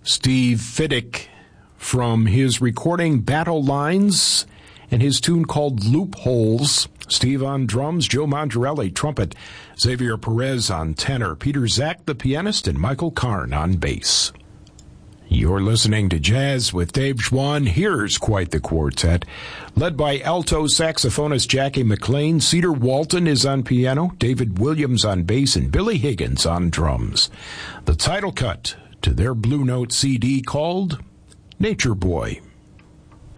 Steve Fiddick from his recording Battle Lines and his tune called Loopholes. Steve on drums, Joe Mondrelli, trumpet, Xavier Perez on tenor, Peter Zach, the pianist, and Michael Karn on bass. You're listening to Jazz with Dave Schwann. Here's quite the quartet. Led by alto saxophonist Jackie McLean, Cedar Walton is on piano, David Williams on bass, and Billy Higgins on drums. The title cut to their Blue Note CD called Nature Boy.